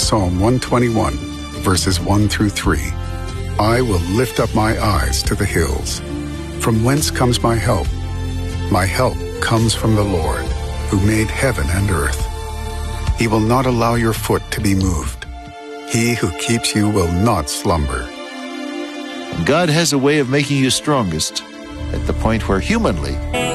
Psalm 121, verses 1 through 3. I will lift up my eyes to the hills. From whence comes my help? My help comes from the Lord, who made heaven and earth. He will not allow your foot to be moved. He who keeps you will not slumber. God has a way of making you strongest at the point where humanly